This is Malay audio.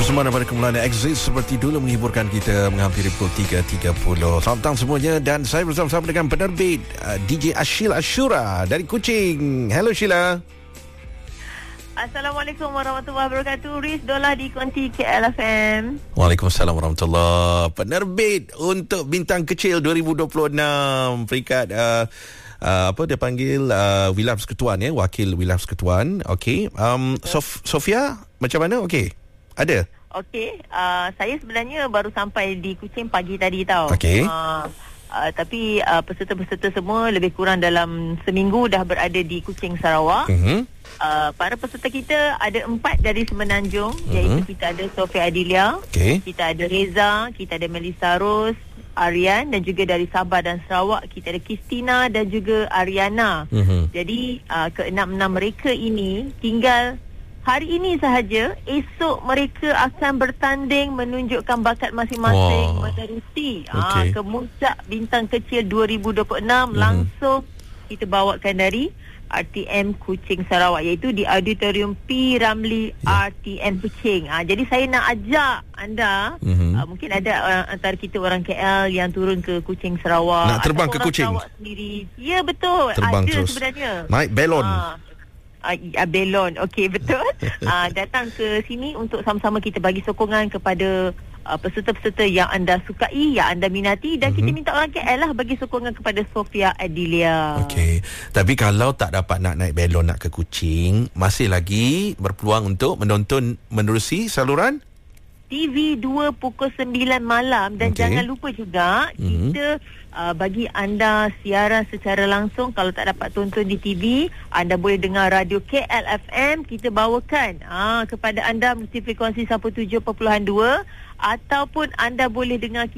Bersama daripada kemulaan Exit seperti dulu menghiburkan kita menghampiri pukul 3.30. Selamat petang semuanya dan saya bersama-sama dengan penerbit DJ Ashil Ashura dari Kuching. Hello Sheila. Assalamualaikum warahmatullahi wabarakatuh. Riz Dolah di Konti KLFM. Waalaikumsalam warahmatullahi. Penerbit untuk Bintang Kecil 2026 peringkat apa dia panggil Wilam Seketuan ya, wakil Wilam Seketuan. Okey. Sofia macam mana? Okey. Ada? Okey, saya sebenarnya baru sampai di Kuching pagi tadi tau. Okey. Tapi peserta-peserta semua lebih kurang dalam seminggu dah berada di Kuching, Sarawak. Para peserta kita ada 4 dari Semenanjung, iaitu kita ada Sofia Adilia, kita ada Reza, kita ada Melissa Rose, Aryan, dan juga dari Sabah dan Sarawak kita ada Kristina dan juga Ariana. Jadi ke-6 mereka ini tinggal hari ini sahaja. Esok mereka akan bertanding menunjukkan bakat masing-masing menerusi kemuncak Bintang Kecil 2026. Langsung kita bawakan dari RTM Kuching, Sarawak, iaitu di Auditorium P. Ramlee RTM Kuching. Jadi saya nak ajak anda, mungkin ada antara kita orang KL yang turun ke Kuching, Sarawak. Nak terbang ke Kuching? Sarawak sendiri. Ya, betul. Terbang ada terus. Sebenarnya. Naik belon. Belon. Okey, betul. Datang ke sini untuk sama-sama kita bagi sokongan kepada peserta-peserta yang anda sukai, yang anda minati, dan kita minta orang KL lah bagi sokongan kepada Sofia Adilia. Okey. Tapi kalau tak dapat nak naik belon nak ke Kuching, masih lagi berpeluang untuk menonton menerusi saluran TV2 pukul 9 malam. Dan jangan lupa juga kita bagi anda siaran secara langsung. Kalau tak dapat tonton di TV, anda boleh dengar radio KLFM. Kita bawakan kepada anda mesti frekuensi 17.2, ataupun anda boleh dengar